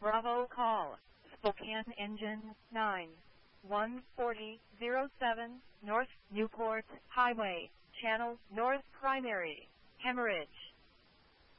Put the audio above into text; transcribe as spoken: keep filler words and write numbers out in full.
Bravo call, Spokane Engine nine one forty oh seven, North Newport Highway, Channel North Primary, Hemorrhage.